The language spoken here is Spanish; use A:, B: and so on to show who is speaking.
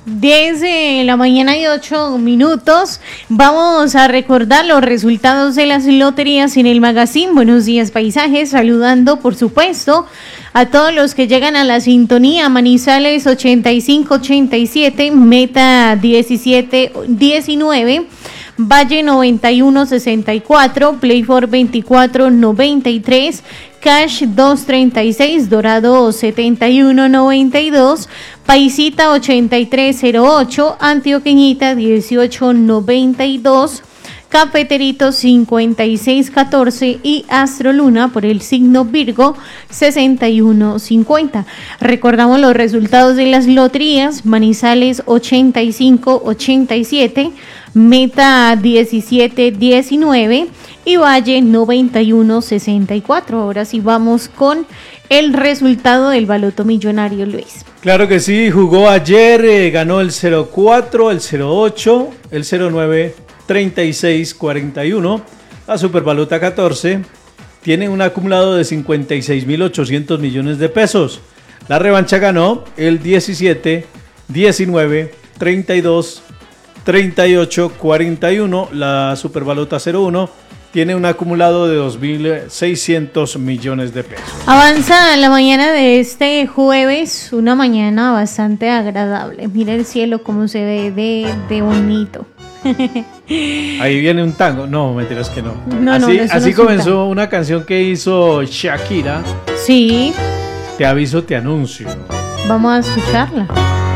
A: 10 de la mañana y 8 minutos. Vamos a recordar los resultados de las loterías en el magazine. Buenos días, paisajes. Saludando, por supuesto, a todos los que llegan a la sintonía. Manizales 85-87, Meta 17-19, Valle 91-64, Playfor 24-93, Cash 236, Dorado 7192, Paisita 8308, Antioqueñita 1892, Cafeterito 5614 y Astroluna por el signo Virgo 6150. Recordamos los resultados de las loterías. Manizales 85-87, Meta 17-19 y Valle 91-64. Ahora sí vamos con el resultado del baloto millonario, Luis.
B: Claro que sí, jugó ayer, ganó el 04, el 08, el 09, 36, 41. La Superbalota 14 tiene un acumulado de 56.800 millones de pesos. La revancha ganó el 17, 19, 32, 38, 41. La Superbalota 01 tiene un acumulado de 2.600 millones de pesos.
A: Avanza la mañana de este jueves, una mañana bastante agradable. Mira el cielo cómo se ve de bonito.
B: Ahí viene un tango. No, mentiras que no. Así
A: no
B: comenzó una canción que hizo Shakira.
A: Sí.
B: Te aviso, te anuncio.
A: Vamos a escucharla.